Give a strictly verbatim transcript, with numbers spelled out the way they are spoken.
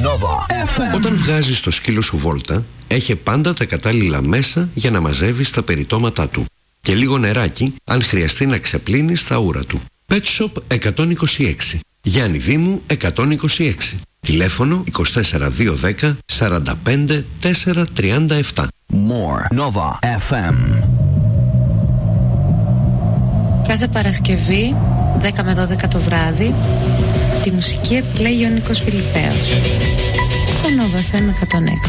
Nova εφ εμ. Όταν βγάζεις το σκύλο σου βόλτα, έχει πάντα τα κατάλληλα μέσα για να μαζεύεις τα περιτώματά του. Και λίγο νεράκι, αν χρειαστεί να ξεπλύνεις τα ούρα του. Pet Shop εκατόν είκοσι έξι. Γιάννη Δήμου εκατόν είκοσι έξι. Τηλέφωνο είκοσι τέσσερα δύο δέκα σαράντα πέντε τέσσερα τριάντα επτά. More Nova εφ εμ. Κάθε Παρασκευή δέκα με δώδεκα το βράδυ τη μουσική επιλέγει ο Νίκος Φιλιππέος στο Nova εφ εμ εκατόν έξι.